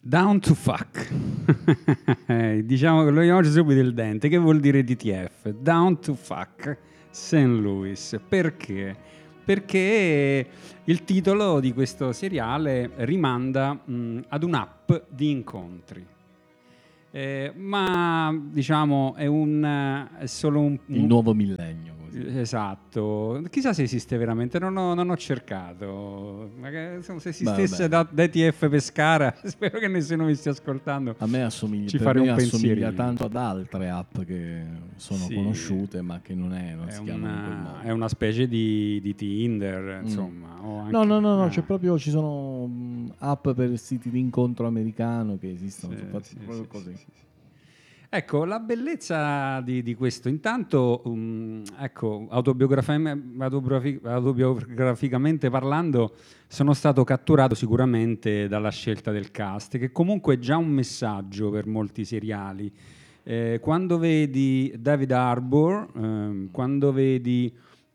Down to fuck. Diciamo che lo oggi subito il dente. Che vuol dire DTF? Down to fuck St. Louis. Perché? Perché il titolo di questo seriale rimanda ad un'app di incontri. Ma diciamo è solo il nuovo millennio. Esatto, chissà se esiste veramente, non ho cercato. Magari, se esistesse da ETF Pescara, spero che nessuno mi stia ascoltando. A me assomiglia tanto ad altre app che sono conosciute, ma che non si chiamano in quel modo. È una specie di Tinder, insomma. No, ci sono app per siti di incontro americano che esistono, proprio così. Ecco, la bellezza di questo, intanto, ecco, autobiograficamente parlando, sono stato catturato sicuramente dalla scelta del cast, che comunque è già un messaggio per molti seriali. Quando vedi David Harbour, quando vedi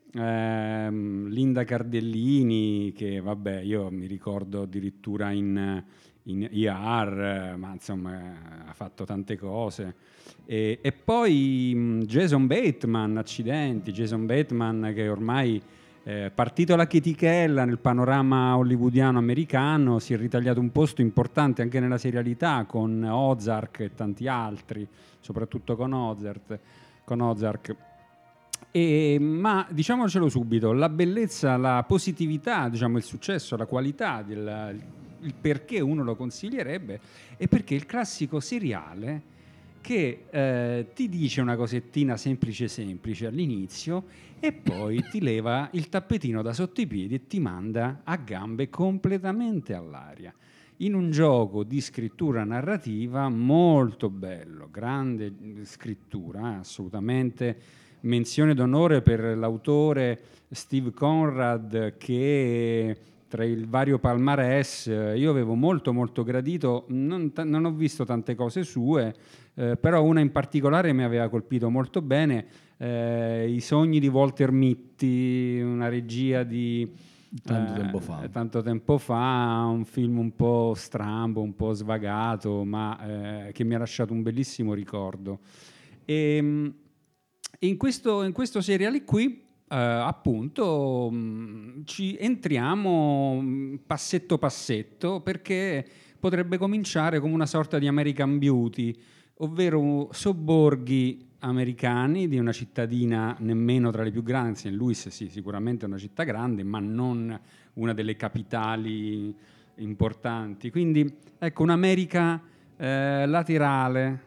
Linda Cardellini, che vabbè, io mi ricordo addirittura in ER, ma insomma ha fatto tante cose. E poi Jason Bateman, accidenti, Jason Bateman che ormai partito la chetichella nel panorama hollywoodiano americano, si è ritagliato un posto importante anche nella serialità con Ozark e tanti altri, soprattutto con Ozark. Ma diciamocelo subito, la bellezza, la positività, diciamo il successo, la qualità, il perché uno lo consiglierebbe è perché il classico seriale che ti dice una cosettina semplice all'inizio e poi ti leva il tappetino da sotto i piedi e ti manda a gambe completamente all'aria. In un gioco di scrittura narrativa molto bello, grande scrittura, assolutamente. Menzione d'onore per l'autore Steve Conrad, che tra il vario palmarès io avevo molto molto gradito, non ho visto tante cose sue, però una in particolare mi aveva colpito molto bene, I sogni di Walter Mitty, una regia di tanto tempo fa, un film un po' strambo, un po' svagato, ma che mi ha lasciato un bellissimo ricordo. E in questo seriale qui, appunto, ci entriamo passetto passetto, perché potrebbe cominciare come una sorta di American Beauty, ovvero sobborghi americani di una cittadina nemmeno tra le più grandi. St. Louis sì, sicuramente è una città grande, ma non una delle capitali importanti. Quindi ecco, un'America laterale,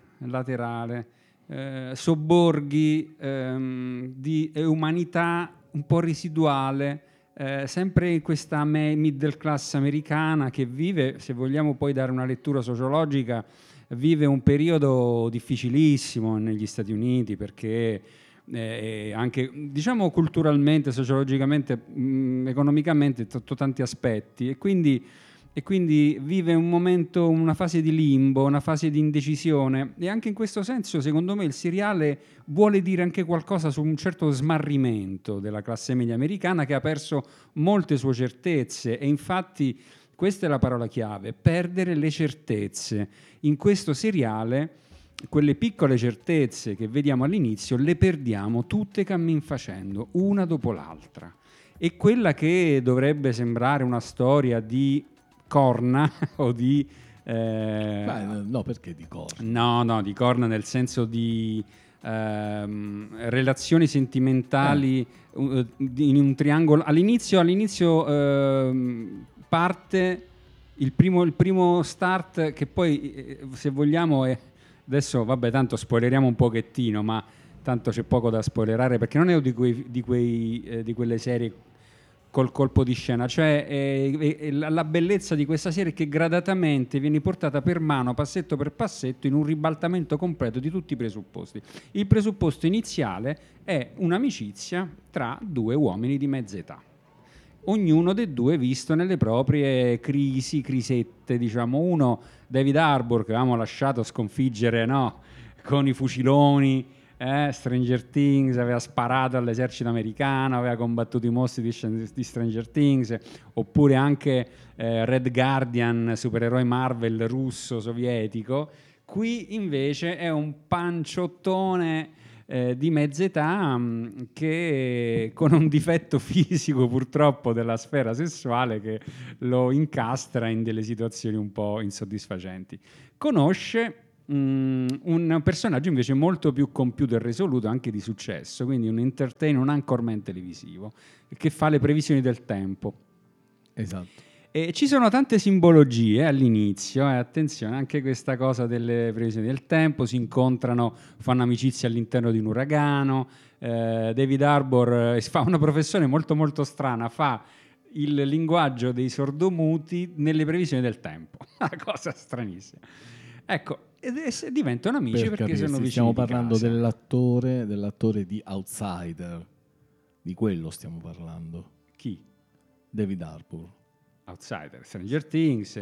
sobborghi di umanità un po' residuale, sempre in questa middle class americana che vive, se vogliamo poi dare una lettura sociologica, vive un periodo difficilissimo negli Stati Uniti, perché anche diciamo culturalmente, sociologicamente, economicamente, sotto tanti aspetti, e quindi vive un momento, una fase di limbo, una fase di indecisione, e anche in questo senso secondo me il seriale vuole dire anche qualcosa su un certo smarrimento della classe media americana, che ha perso molte sue certezze. E infatti questa è la parola chiave: perdere le certezze. In questo seriale quelle piccole certezze che vediamo all'inizio le perdiamo tutte cammin facendo, una dopo l'altra. E quella che dovrebbe sembrare una storia di corna o di no, perché di corna? No, di corna nel senso di relazioni sentimentali in un triangolo. All'inizio parte il primo start, che poi se vogliamo è, adesso vabbè, tanto spoileriamo un pochettino, ma tanto c'è poco da spoilerare, perché non è di quelle serie col colpo di scena, cioè la bellezza di questa serie è che gradatamente viene portata per mano, passetto per passetto, in un ribaltamento completo di tutti i presupposti. Il presupposto iniziale è un'amicizia tra due uomini di mezza età, ognuno dei due visto nelle proprie crisette, diciamo. Uno, David Harbour, che avevamo lasciato sconfiggere, no, con i fuciloni Stranger Things, aveva sparato all'esercito americano, aveva combattuto i mostri di Stranger Things, oppure anche Red Guardian, supereroe Marvel russo sovietico. Qui invece è un panciottone di mezza età che con un difetto fisico purtroppo della sfera sessuale che lo incastra in delle situazioni un po' insoddisfacenti. Conosce un personaggio invece molto più compiuto e risoluto, anche di successo, quindi un entertainer, un anchorman televisivo che fa le previsioni del tempo. Esatto. E ci sono tante simbologie all'inizio, attenzione, anche questa cosa delle previsioni del tempo, si incontrano, fanno amicizia all'interno di un uragano, David Harbour fa una professione molto molto strana, fa il linguaggio dei sordomuti nelle previsioni del tempo, una cosa stranissima. Ecco, e diventano amici perché sono vicini. Stiamo parlando dell'attore di Outsider, di quello stiamo parlando. Chi? David Harbour. Outsider, Stranger Things,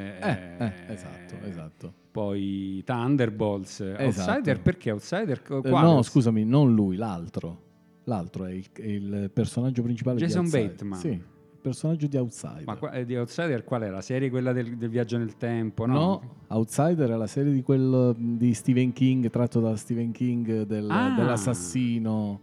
esatto. Poi Thunderbolts, esatto. Outsider, perché Outsider? No, scusami, non lui, l'altro è il personaggio principale Jason di Outsider. Bateman. Sì, il personaggio di Outsider. Ma di Outsider qual è? La serie quella del viaggio nel tempo? No, Outsider è la serie di Stephen King, tratto da Stephen King dell'assassino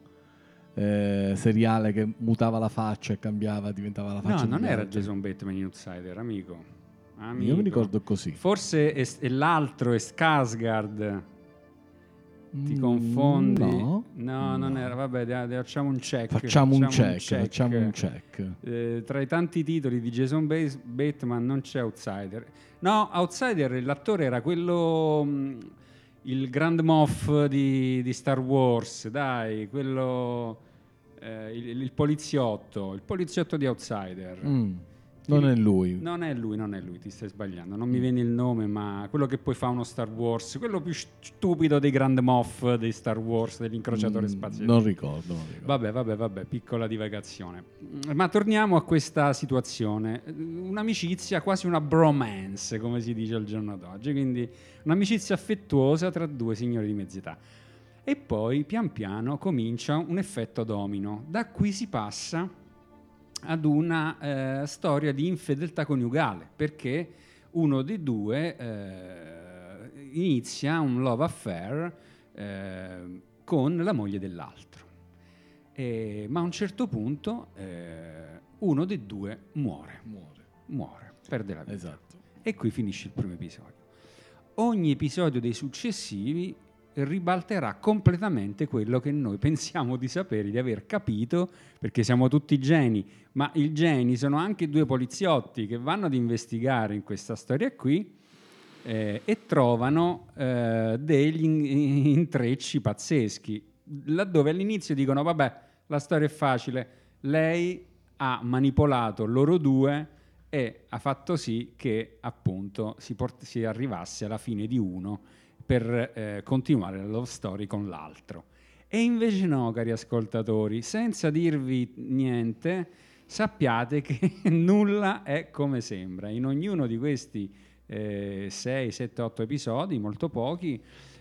seriale che mutava la faccia e cambiava, diventava la faccia. No, non era Jason Bateman in Outsider, amico. Io mi ricordo così. Forse è l'altro è Skarsgård. Ti confondi? No, non era. Vabbè, facciamo un check. Facciamo un check. Tra i tanti titoli di Jason Bateman non c'è Outsider. No, Outsider, l'attore era quello, il Grand Moff di Star Wars, dai, quello, il poliziotto di Outsider. Non è lui. Non è lui, ti stai sbagliando. Non mi viene il nome, ma quello che poi fa uno Star Wars, quello più stupido dei Grand Moff dei Star Wars, dell'incrociatore spaziale. Non ricordo. Vabbè, piccola divagazione. Ma torniamo a questa situazione. Un'amicizia, quasi una bromance, come si dice al giorno d'oggi, quindi un'amicizia affettuosa tra due signori di mezz'età. E poi pian piano comincia un effetto domino. Da qui si passa ad una storia di infedeltà coniugale, perché uno dei due inizia un love affair con la moglie dell'altro. Ma a un certo punto uno dei due muore, perde la vita. Esatto. E qui finisce il primo episodio. Ogni episodio dei successivi ribalterà completamente quello che noi pensiamo di sapere, di aver capito, perché siamo tutti geni, ma i geni sono anche due poliziotti che vanno ad investigare in questa storia qui e trovano degli intrecci pazzeschi, laddove all'inizio dicono vabbè, la storia è facile, lei ha manipolato loro due e ha fatto sì che appunto si arrivasse alla fine di uno per continuare la love story con l'altro. E invece no, cari ascoltatori, senza dirvi niente, sappiate che nulla è come sembra. In ognuno di questi 6, 7, 8 episodi, molto pochi,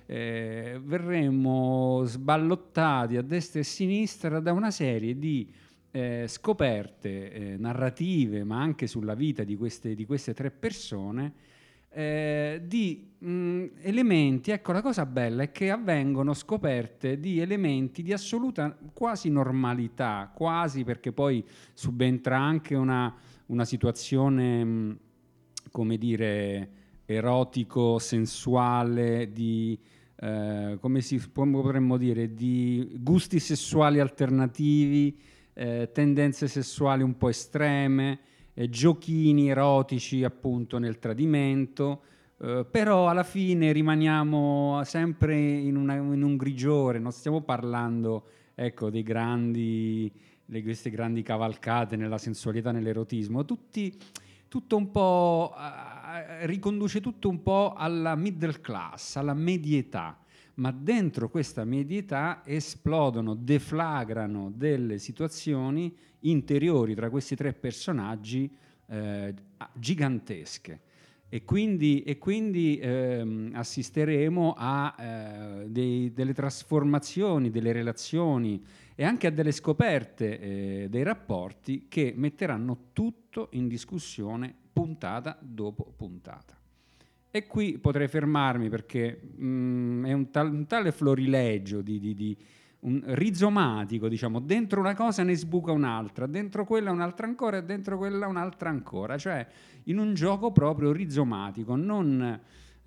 verremo sballottati a destra e a sinistra da una serie di scoperte narrative, ma anche sulla vita di queste tre persone, di elementi. Ecco, la cosa bella è che avvengono scoperte di elementi di assoluta quasi normalità, quasi, perché poi subentra anche una situazione, come dire, erotico-sensuale, di come potremmo dire, di gusti sessuali alternativi, tendenze sessuali un po' estreme, giochini erotici appunto nel tradimento, però alla fine rimaniamo sempre in un grigiore, non stiamo parlando, ecco, queste grandi cavalcate nella sensualità, nell'erotismo, tutto un po' riconduce tutto un po' alla middle class, alla medietà, ma dentro questa medietà esplodono, deflagrano delle situazioni interiori tra questi tre personaggi gigantesche. E quindi assisteremo a delle trasformazioni delle relazioni e anche a delle scoperte dei rapporti che metteranno tutto in discussione puntata dopo puntata. E qui potrei fermarmi perché è un tale florilegio un rizomatico, diciamo, dentro una cosa ne sbuca un'altra, dentro quella un'altra ancora e dentro quella un'altra ancora, cioè in un gioco proprio rizomatico, non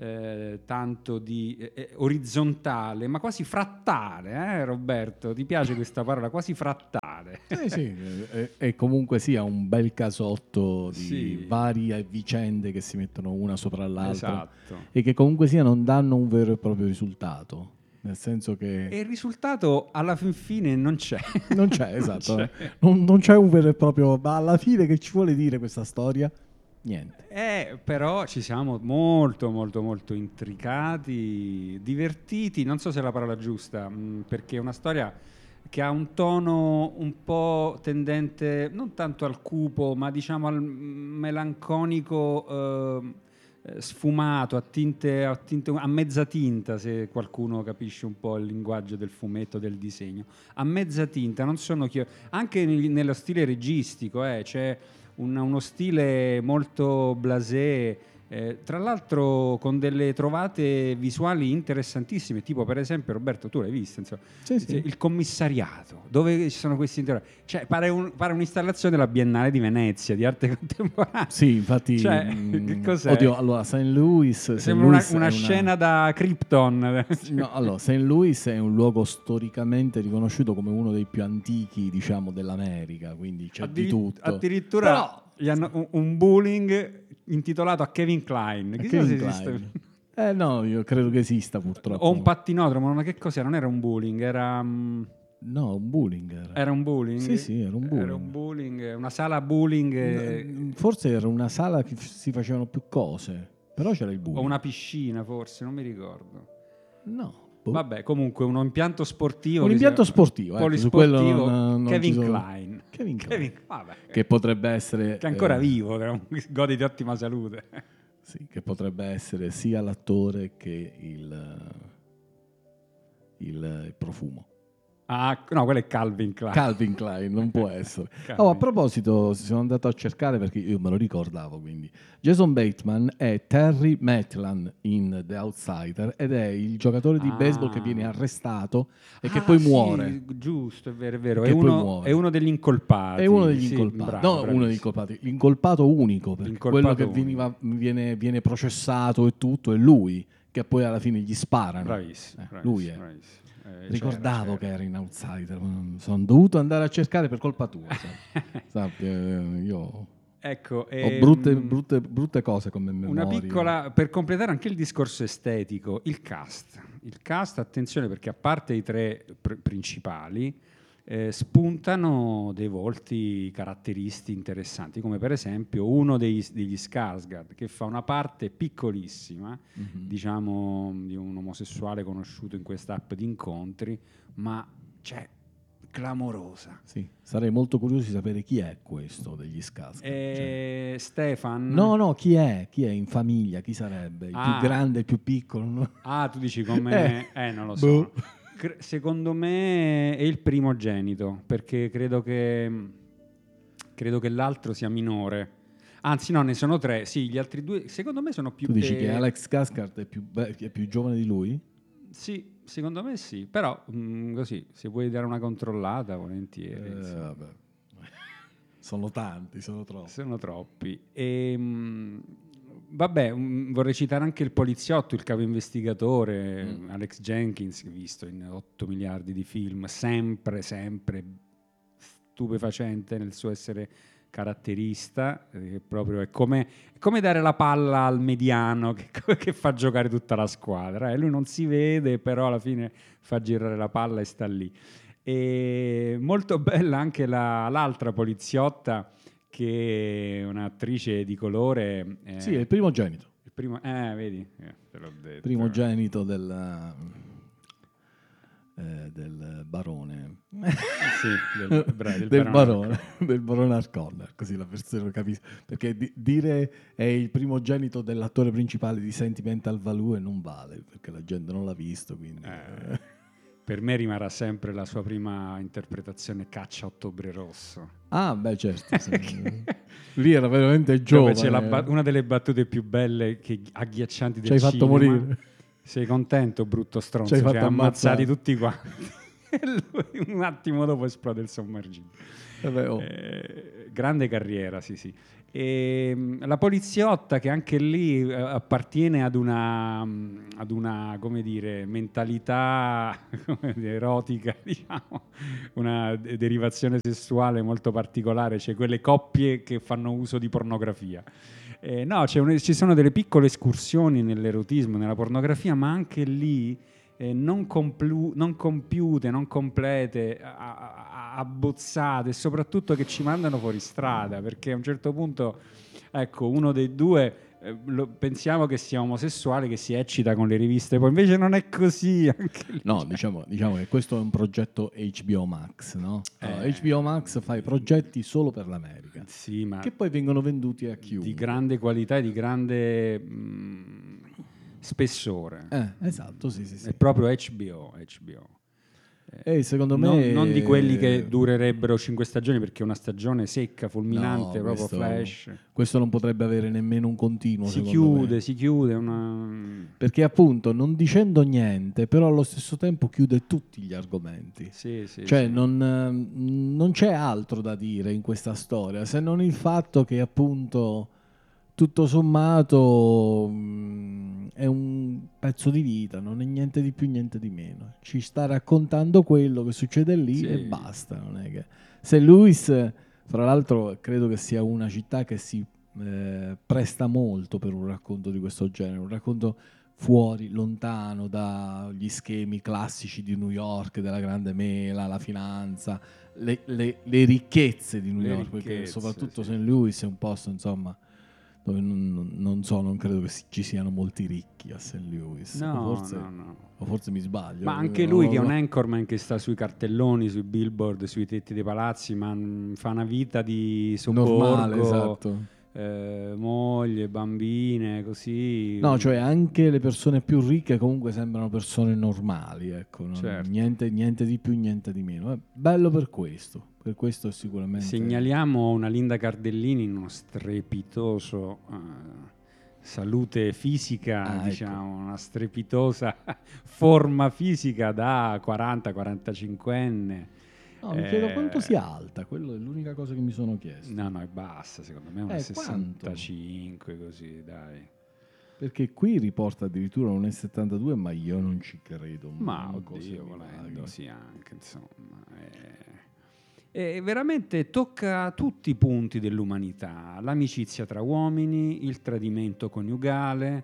tanto di orizzontale, ma quasi frattale, Roberto? Ti piace questa parola? Quasi frattale. Sì, e comunque sia un bel casotto di varie vicende che si mettono una sopra l'altra, esatto. E che comunque sia non danno un vero e proprio risultato. Nel senso che... E il risultato alla fine non c'è. Non c'è, esatto. Non c'è un vero e proprio... Ma alla fine che ci vuole dire questa storia? Niente. Però ci siamo molto, molto, molto intricati, divertiti, non so se è la parola giusta, perché è una storia che ha un tono un po' tendente, non tanto al cupo, ma diciamo al melanconico sfumato, a mezza tinta, se qualcuno capisce un po' il linguaggio del fumetto, del disegno. A mezza tinta, non sono anche nello stile registico, c'è uno stile molto blasé, tra l'altro con delle trovate visuali interessantissime, tipo per esempio, Roberto, tu l'hai visto, insomma, Sì. il commissariato, dove ci sono questi cioè pare un'installazione della Biennale di Venezia di arte contemporanea. Sì, infatti, cioè, che cos'è? Oddio, allora St. Louis sembra una scena da Krypton. No, allora, St. Louis è un luogo storicamente riconosciuto come uno dei più antichi, diciamo, dell'America, quindi c'è di tutto. Addirittura però gli hanno un bowling intitolato a Kevin Klein. Chissà se esiste. No, io credo che esista purtroppo. O un pattinodromo, ma che cos'era? Non era un bowling, era... No, un bowling era. Era un bowling? Sì, era un bowling. Era un bowling, una sala bowling. Forse era una sala che si facevano più cose, però c'era il bowling. O una piscina, forse, non mi ricordo. No. Vabbè, comunque un impianto sportivo. Un impianto sportivo, polisportivo, non Kevin Klein. Vabbè. Che potrebbe essere... Che è ancora vivo, gode di ottima salute. Sì, che potrebbe essere sia l'attore che il profumo. Ah, no, quello è Calvin Klein. Calvin Klein, non può essere. A proposito, sono andato a cercare perché io me lo ricordavo, quindi. Jason Bateman è Terry Maitland in The Outsider ed è il giocatore di baseball che viene arrestato e che poi muore. Giusto, è vero. È uno degli incolpati. È uno degli incolpati. Uno degli incolpati. L'incolpato unico, perché quello che viene processato e tutto è lui, che poi alla fine gli sparano. Bravissimo. Lui è. Bravissimo. Ricordavo che era in Outsider, sono dovuto andare a cercare per colpa tua. Sappi, io ecco, ho brutte cose come memoria. Una piccola, per completare anche il discorso estetico, il cast, attenzione, perché a parte i tre principali, spuntano dei volti caratteristi interessanti, come per esempio uno degli Skarsgård, che fa una parte piccolissima, diciamo, di un omosessuale conosciuto in questa app di incontri, ma clamorosa. Sì, sarei molto curioso di sapere chi è questo degli Skarsgård. Stefan? No, chi è in famiglia? Chi sarebbe? Il più grande, il più piccolo? Tu dici come... non lo so. Secondo me è il primogenito, perché credo che l'altro sia minore. Anzi no, ne sono tre. Sì, gli altri due secondo me sono più... Tu dici che Alex Skarsgård è più giovane di lui? Sì, secondo me sì. Però così, se vuoi dare una controllata, volentieri. Vabbè. Sono tanti, sono troppi. Sono troppi. Vabbè, vorrei citare anche il poliziotto, il capo investigatore, Alex Jenkins, visto in 8 miliardi di film, sempre stupefacente nel suo essere caratterista, che proprio è come dare la palla al mediano che fa giocare tutta la squadra. Lui non si vede, però alla fine fa girare la palla e sta lì. E molto bella anche l'altra poliziotta, che è un'attrice di colore. Sì, è il primogenito. Vedi, te l'ho detto. Primogenito del barone. Sì, del barone Harkonnen, così la persona capisce. Perché dire è il primogenito dell'attore principale di Sentimental Value non vale, perché la gente non l'ha visto, quindi... Per me rimarrà sempre la sua prima interpretazione Caccia a Ottobre Rosso. Ah, beh, certo. Sì. Lì era veramente giovane. Dove c'è una delle battute più belle, agghiaccianti del cinema. Ci hai fatto morire. Sei contento, brutto stronzo? Ci hai fatto ammazzati tutti quanti. E lui un attimo dopo esplode il sommergibile. Grande carriera, sì. E, la poliziotta, che anche lì appartiene ad una come dire, mentalità erotica, diciamo, una derivazione sessuale molto particolare, cioè quelle coppie che fanno uso di pornografia. No, ci sono delle piccole escursioni nell'erotismo, nella pornografia, ma anche lì non compiute, non complete, abbozzate, e soprattutto che ci mandano fuori strada, perché a un certo punto, ecco, uno dei due pensiamo che sia omosessuale, che si eccita con le riviste, poi invece non è così. No, diciamo che questo è un progetto HBO Max, no? Allora, HBO Max fa i progetti solo per l'America, sì, ma che poi vengono venduti a chiunque. Di grande qualità e di grande spessore. Esatto, sì. È proprio HBO. Secondo me non di quelli che durerebbero 5 stagioni, perché è una stagione secca, fulminante, proprio flash. Questo non potrebbe avere nemmeno un continuo. Si chiude. Perché appunto, non dicendo niente, però allo stesso tempo chiude tutti gli argomenti. Sì, cioè non c'è altro da dire in questa storia, se non il fatto che appunto tutto sommato è un pezzo di vita, non è niente di più, niente di meno. Ci sta raccontando quello che succede lì e basta. Non è che St. Louis, fra l'altro, credo che sia una città che si presta molto per un racconto di questo genere, un racconto fuori, lontano dagli schemi classici di New York, della grande mela, la finanza, le ricchezze di New York, perché soprattutto St. Louis è un posto, insomma, dove non credo che ci siano molti ricchi a St. Louis. No. O forse mi sbaglio. Ma anche lui, che è un anchorman che sta sui cartelloni, sui billboard, sui tetti dei palazzi, ma fa una vita di sobborgo, normale, esatto. Moglie, bambine, così. No, cioè anche le persone più ricche comunque sembrano persone normali, ecco, certo. Niente di più, niente di meno. È bello per questo sicuramente. Segnaliamo una Linda Cardellini in uno strepitoso salute fisica, diciamo, ecco. Una strepitosa forma fisica da 40-45enne. No, mi chiedo quanto sia alta, quello è l'unica cosa che mi sono chiesto. No, è bassa, secondo me è una 65, così, dai. Perché qui riporta addirittura un 1,72, ma io non ci credo. Ma oddio, volendo, sì, anche, insomma. E veramente tocca tutti i punti dell'umanità: l'amicizia tra uomini, il tradimento coniugale,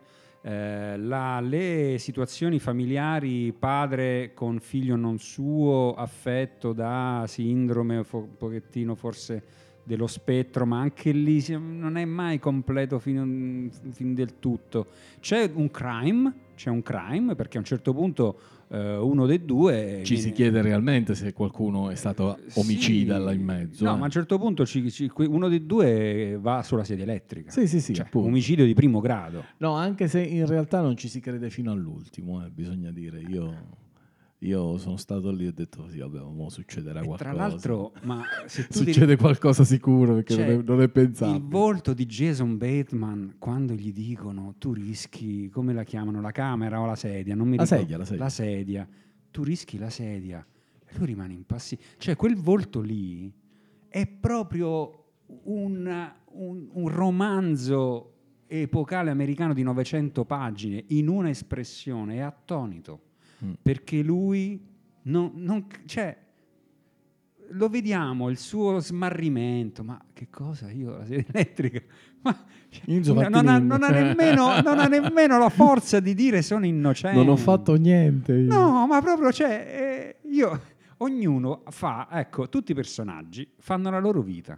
le situazioni familiari, padre con figlio non suo, affetto da sindrome un pochettino forse dello spettro, ma anche lì non è mai completo fin del tutto. C'è un crime, perché a un certo punto uno dei due si chiede realmente se qualcuno è stato omicida là in mezzo. No, ma a un certo punto uno dei due va sulla sedia elettrica. Sì, cioè, omicidio di primo grado. No, anche se in realtà non ci si crede fino all'ultimo, bisogna dire. Io sono stato lì e ho detto sì, vabbè, mo succederà qualcosa. Tra l'altro, ma se tu succede qualcosa sicuro, perché non è pensabile. Il volto di Jason Bateman, quando gli dicono tu rischi, come la chiamano, la camera o la sedia? Non mi ricordo. La sedia. Tu rischi la sedia. E lui rimane impassibile. Cioè, quel volto lì è proprio un romanzo epocale americano di 900 pagine in una espressione. È attonito. Perché lui cioè, lo vediamo, il suo smarrimento, ma che cosa, io la sedia elettrica, ma non ha nemmeno la forza di dire sono innocente, non ho fatto niente io. No, ma proprio, cioè, ognuno fa, ecco, tutti i personaggi fanno la loro vita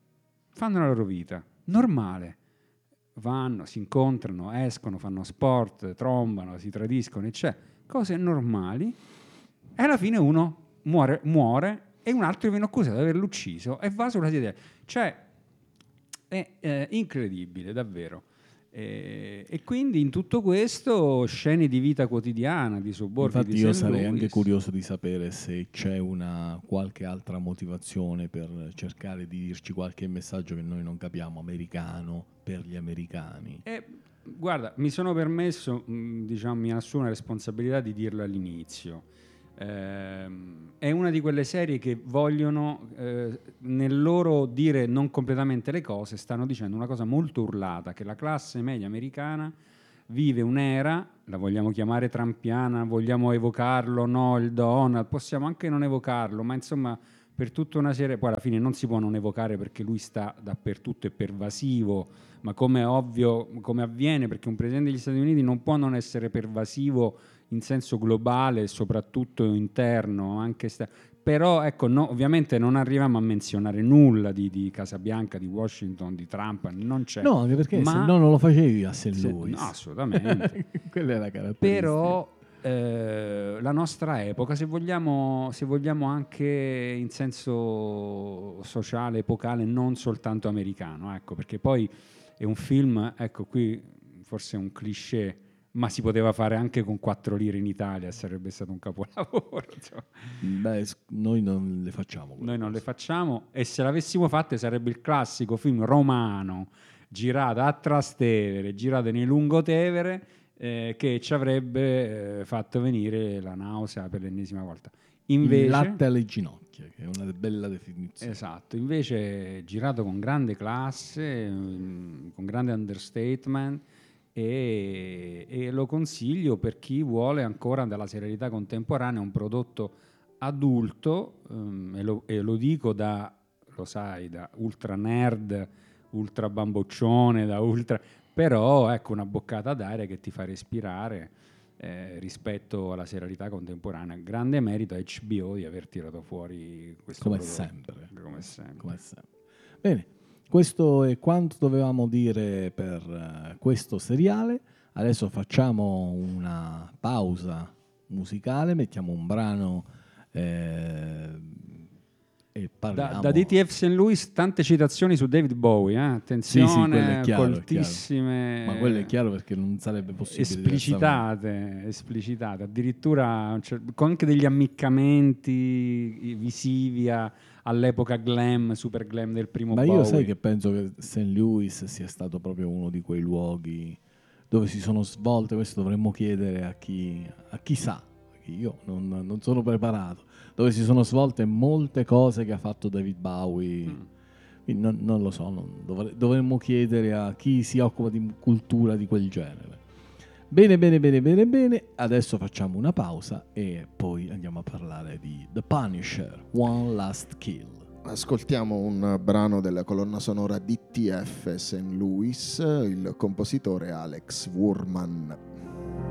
normale, vanno, si incontrano, escono, fanno sport, trombano, si tradiscono, eccetera. Cose normali, E alla fine uno muore e un altro viene accusato di averlo ucciso e va sulla sedia. Cioè, è incredibile, davvero. E quindi in tutto questo scene di vita quotidiana, di sobborghi Infatti di io St. sarei Louis. anche curioso di sapere se c'è qualche altra motivazione per cercare di dirci qualche messaggio che noi non capiamo, americano, per gli americani. Guarda, mi sono permesso, diciamo, mi assumo la responsabilità di dirlo all'inizio. È una di quelle serie che vogliono, nel loro dire non completamente le cose, stanno dicendo una cosa molto urlata, che la classe media americana vive un'era, la vogliamo chiamare trampiana, vogliamo evocarlo, no, il Donald, possiamo anche non evocarlo, ma insomma per tutta una serie, poi alla fine non si può non evocare perché lui sta dappertutto, è pervasivo, ma come è ovvio, come avviene, perché un presidente degli Stati Uniti non può non essere pervasivo in senso globale, soprattutto interno, anche però ecco, no, ovviamente non arriviamo a menzionare nulla di Casabianca, di Washington, di Trump, non c'è. No, anche perché se no non lo facevi a St. Louis. No, assolutamente. Quella è la caratteristica. Però la nostra epoca, se vogliamo anche in senso sociale, epocale, non soltanto americano, ecco, perché poi è un film, ecco, qui forse è un cliché, ma si poteva fare anche con 4 lire in Italia, sarebbe stato un capolavoro. Beh, noi non le facciamo. Noi non le facciamo, e se l'avessimo fatte sarebbe il classico film romano girato a Trastevere, girato nei Lungotevere, che ci avrebbe fatto venire la nausea per l'ennesima volta. Invece, il latte alle ginocchia, che è una bella definizione. Esatto, invece girato con grande classe, con grande understatement, e lo consiglio per chi vuole ancora della serialità contemporanea, un prodotto adulto, e lo dico da ultra nerd, ultra bamboccione, però ecco, una boccata d'aria che ti fa respirare rispetto alla serialità contemporanea. Grande merito a HBO di aver tirato fuori questo come prodotto. sempre. Bene, questo è quanto dovevamo dire per questo seriale. Adesso facciamo una pausa musicale, mettiamo un brano e parliamo. Da DTF St. Louis tante citazioni su David Bowie, attenzione, sì, chiaro, coltissime, ma quello è chiaro perché non sarebbe possibile esplicitate, addirittura con anche degli ammiccamenti visivi all'epoca glam, super glam del primo Bowie. Ma io sai che penso che St. Louis sia stato proprio uno di quei luoghi dove si sono svolte, questo dovremmo chiedere a chi sa, perché io non sono preparato, dove si sono svolte molte cose che ha fatto David Bowie. Non lo so, dovremmo chiedere a chi si occupa di cultura di quel genere. Bene, adesso facciamo una pausa e poi andiamo a parlare di The Punisher, One Last Kill. Ascoltiamo un brano della colonna sonora DTF St. Louis, il compositore Alex Wurman.